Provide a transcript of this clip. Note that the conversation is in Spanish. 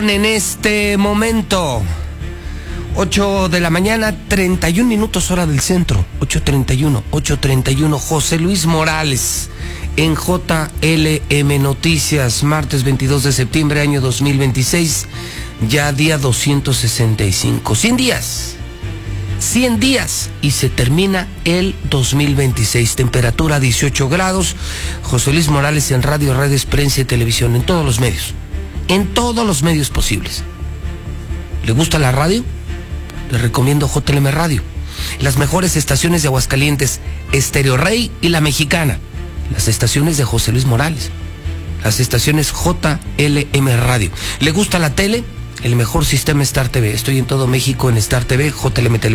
son en este momento 8 de la mañana, 31 minutos hora del centro, 8:31. José Luis Morales en JLM Noticias, martes 22 de septiembre, año 2026, ya día 265. 100 días y se termina el 2026. Temperatura 18 grados. José Luis Morales en radio, redes, prensa y televisión, en todos los medios posibles. ¿Le gusta la radio? Le recomiendo JLM Radio. Las mejores estaciones de Aguascalientes, Estéreo Rey y La Mexicana. Las estaciones de José Luis Morales. Las estaciones JLM Radio. ¿Le gusta la tele? El mejor sistema Star TV. Estoy en todo México en Star TV, JLM Televisión.